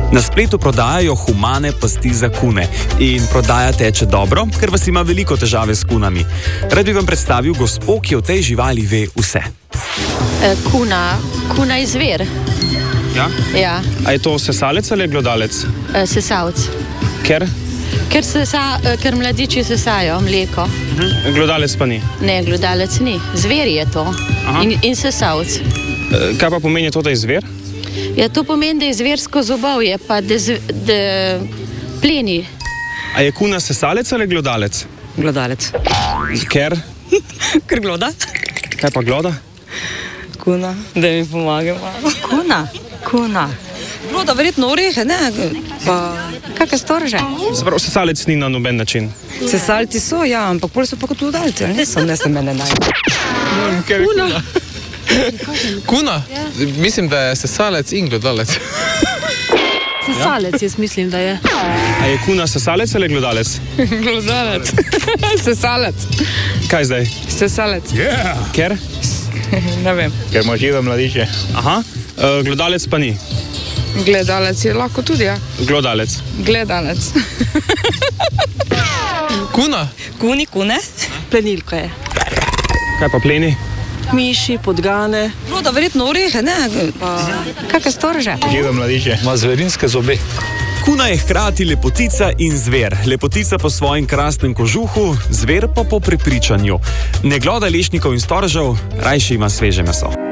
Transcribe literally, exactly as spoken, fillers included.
Na spletu prodajajo humane pasti za kune in prodaja teče dobro, ker vas ima veliko težave s kunami. Rad bi vam predstavil gospo, ki o tej živali ve vse. E, kuna, kuna je zver. Ja? Ja, A je to sesalec ali glodalec? e, sesalc. Ker? Ker, sesa, e, ker mladiči sesajo mleko. Mhm. Glodalec pa ni. Ne, glodalec ni. Zver je to. In, in sesalc. E, Kaj pa pomeni to, da je zver? Ja, to pomeni, da je zversko zobovje, pa da, zve, da pleni. A je kuna sesalec ali glodalec? Glodalec. Ker? Ker gloda. Kaj pa gloda? Kuna, da mi pomaga malo. Kuna, kuna. Gloda verjetno orehe, ne? Pa kakšne storže? Zapravo, sesalec ni na noben način. Sesalci so, ja, ampak pol so pa kot glodalci, ali niso, ne se mene naj. Kuna. Kuna? Mislim, da je sesalec in glodalec. Sesalec, jaz mislim, da je. A je kuna sesalec ali glodalec? Glodalec. Sesalec. Kaj zdaj? Sesalec. Yeah. Ker? Ne vem. Ker ima žive mladiče. Aha, e, glodalec pa ni. Gledalec je lahko tudi, ja. Glodalec. Gledalec. Kuna? Kuni, kune. Plenilko je. Kaj pa pleni? Miši, podgane. Gloda verjetno orehe, ne? Pa kakšne storže? Žive mladiče. Ima zverinske zobe. Kuna je hkrati lepotica in zver. Lepotica po svojem krasnem kožuhu, zver pa po prepričanju. Ne gloda lešnikov in storžev, rajše ima sveže meso.